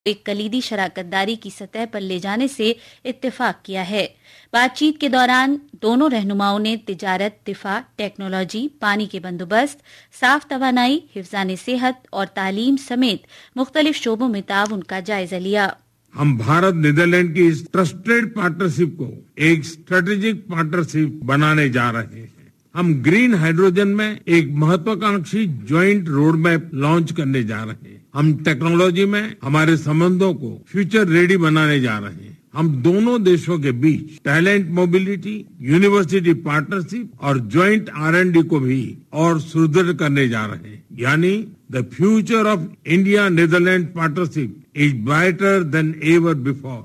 ایک کلیدی شراکت داری کی سطح پر لے جانے سے اتفاق کیا ہے۔ بات چیت کے دوران دونوں رہنماؤں نے تجارت، دفاع، ٹیکنالوجی، پانی کے بندوبست، صاف توانائی، حفظان صحت اور تعلیم سمیت مختلف شعبوں میں تعاون کا جائزہ لیا۔ ہم بھارت نیدرلینڈ کی اس ٹرسٹڈ پارٹنرشپ کو ایک اسٹریٹجک پارٹنرشپ بنانے جا رہے ہیں۔ ہم گرین ہائیڈروجن میں ایک مہتواکانکشی جوائنٹ روڈ میپ لانچ کرنے جا رہے ہیں۔ ہم ٹیکنالوجی میں ہمارے سمبندوں کو فیوچر ریڈی بنانے جا رہے ہیں۔ ہم دونوں دیشوں کے بیچ ٹیلنٹ موبلٹی، یونیورسٹی پارٹنرشپ اور جوائنٹ R&D کو بھی اور سدھڑ کرنے جا رہے ہیں۔ یعنی the future of India-Netherlands partnership is brighter than ever before۔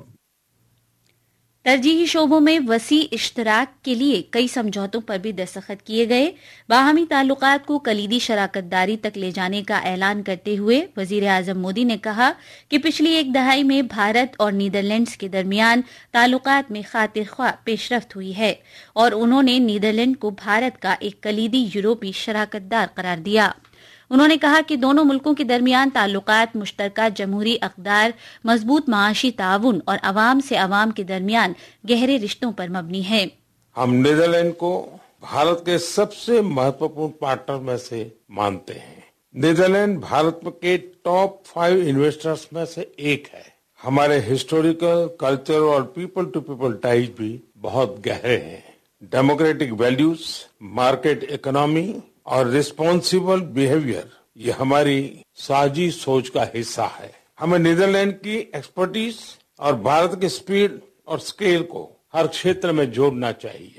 ترجیحی شعبوں میں وسیع اشتراک کے لیے کئی سمجھوتوں پر بھی دستخط کیے گئے۔ باہمی تعلقات کو کلیدی شراکت داری تک لے جانے کا اعلان کرتے ہوئے وزیر اعظم مودی نے کہا کہ پچھلی ایک دہائی میں بھارت اور نیدرلینڈز کے درمیان تعلقات میں خاطر خواہ پیش رفت ہوئی ہے، اور انہوں نے نیدرلینڈ کو بھارت کا ایک کلیدی یورپی شراکت دار قرار دیا۔ انہوں نے کہا کہ دونوں ملکوں کے درمیان تعلقات مشترکہ جمہوری اقدار، مضبوط معاشی تعاون اور عوام سے عوام کے درمیان گہرے رشتوں پر مبنی ہے۔ ہم نیدرلینڈ کو بھارت کے سب سے مہتوپورن پارٹنر میں سے مانتے ہیں۔ نیدرلینڈ بھارت کے ٹاپ 5 انویسٹرز میں سے ایک ہے۔ ہمارے ہسٹوریکل، کلچرل اور پیپل ٹو پیپل ٹائز بھی بہت گہرے ہیں۔ ڈیموکریٹک ویلیوز، مارکیٹ اکنامی اور ریسپانسیبل بیہیویئر یہ ہماری ساجی سوچ کا حصہ ہے۔ ہمیں نیدرلینڈ کی ایکسپرٹیز اور بھارت کی سپیڈ اور سکیل کو ہر خطے میں جوڑنا چاہیے۔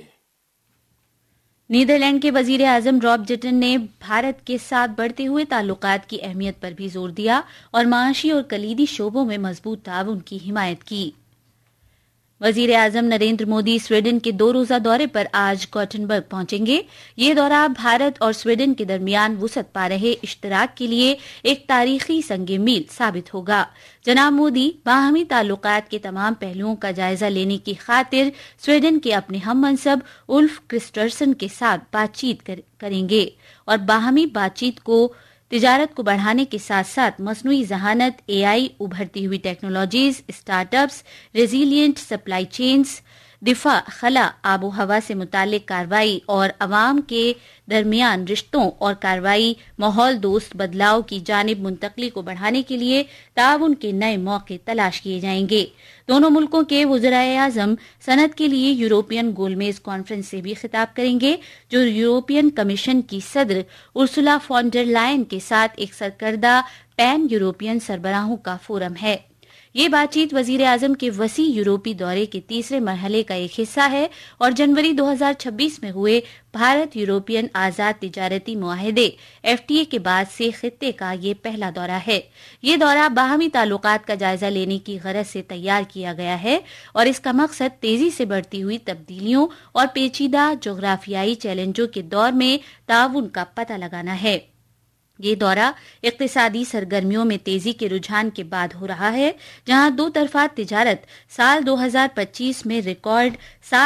نیدرلینڈ کے وزیر اعظم راب جیٹن نے بھارت کے ساتھ بڑھتے ہوئے تعلقات کی اہمیت پر بھی زور دیا اور معاشی اور کلیدی شعبوں میں مضبوط تعاون کی حمایت کی۔ وزیر اعظم نریندر مودی سویڈن کے 2 روزہ دورے پر آج گوٹنبرگ پہنچیں گے۔ یہ دورہ بھارت اور سویڈن کے درمیان وسعت پا رہے اشتراک کے لیے ایک تاریخی سنگ میل ثابت ہوگا۔ جناب مودی باہمی تعلقات کے تمام پہلوؤں کا جائزہ لینے کی خاطر سویڈن کے اپنے ہم منصب اولف کرسٹرسن کے ساتھ بات چیت کریں گے، اور باہمی بات چیت کو تجارت کو بڑھانے کے ساتھ ساتھ مصنوعی ذہانت، AI، ابھرتی ہوئی technologies, start ups, resilient supply chains, دفاع، خلا، آب و ہوا سے متعلق کارروائی اور عوام کے درمیان رشتوں اور کارروائی ماحول دوست بدلاؤ کی جانب منتقلی کو بڑھانے کے لیے تعاون کے نئے موقع تلاش کیے جائیں گے۔ دونوں ملکوں کے وزرائے اعظم صنعت کے لیے یورپین گول میز کانفرنس سے بھی خطاب کریں گے، جو یورپین کمیشن کی صدر ارسولا فون ڈر لائن کے ساتھ ایک سرکردہ پین یورپین سربراہوں کا فورم ہے۔ یہ بات چیت وزیر اعظم کے وسیع یورپی دورے کے تیسرے مرحلے کا ایک حصہ ہے اور جنوری 2026 میں ہوئے بھارت یورپین آزاد تجارتی معاہدے FTA کے بعد سے خطے کا یہ پہلا دورہ ہے۔ یہ دورہ باہمی تعلقات کا جائزہ لینے کی غرض سے تیار کیا گیا ہے اور اس کا مقصد تیزی سے بڑھتی ہوئی تبدیلیوں اور پیچیدہ جغرافیائی چیلنجوں کے دور میں تعاون کا پتہ لگانا ہے۔ یہ دورہ اقتصادی سرگرمیوں میں تیزی کے رجحان کے بعد ہو رہا ہے، جہاں دو طرفہ تجارت سال 2025 میں ریکارڈ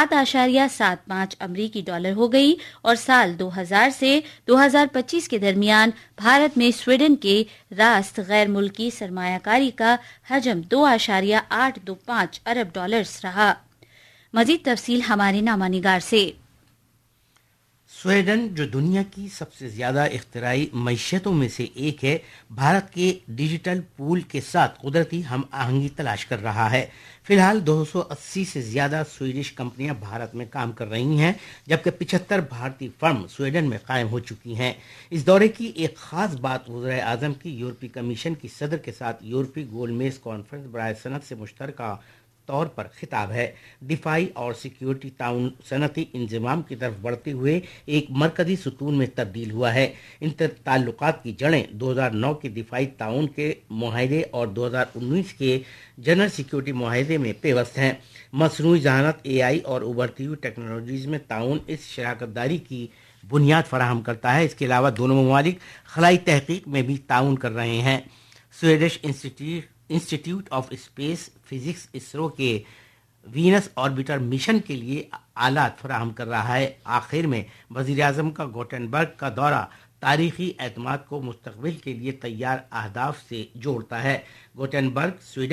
$7.75 امریکی ہو گئی اور سال 2000 سے 2025 کے درمیان بھارت میں سویڈن کے راست غیر ملکی سرمایہ کاری کا حجم $2.825 ارب رہا۔ مزید تفصیل ہمارے نامہ نگار سے۔ سویڈن جو دنیا کی سب سے زیادہ اختراعی معیشتوں میں سے ایک ہے، بھارت کے ڈیجیٹل پول کے ساتھ قدرتی ہم آہنگی تلاش کر رہا ہے۔ فی الحال 280 سے زیادہ سویڈش کمپنیاں بھارت میں کام کر رہی ہیں، جبکہ 75 بھارتی فرم سویڈن میں قائم ہو چکی ہیں۔ اس دورے کی ایک خاص بات وزیر اعظم کی یورپی کمیشن کی صدر کے ساتھ یورپی گول میز کانفرنس برائے صنعت سے مشترکہ طور پر خطاب ہے۔ دفاعی اور سیکیورٹی تعاون صنعتی انضمام کی طرف بڑھتے ہوئے ایک مرکزی ستون میں تبدیل ہوا ہے۔ ان تعلقات کی جڑیں 2009 کے دفاعی تعاون کے معاہدے اور 2019 کے جنرل سیکیورٹی معاہدے میں پیوست ہیں۔ مصنوعی ذہانت، AI اور ابھرتی ہوئی ٹیکنالوجیز میں تعاون اس شراکت داری کی بنیاد فراہم کرتا ہے۔ اس کے علاوہ دونوں ممالک خلائی تحقیق میں بھی تعاون کر رہے ہیں۔ Swedish institute of space physics ISRO کے وینس آربیٹر مشن کے لیے آلات فراہم کر رہا ہے۔ آخر میں وزیر اعظم کا گوٹنبرگ کا دورہ تاریخی اعتماد کو مستقبل کے لیے تیار اہداف سے جوڑتا ہے۔ گوٹنبرگ سویڈن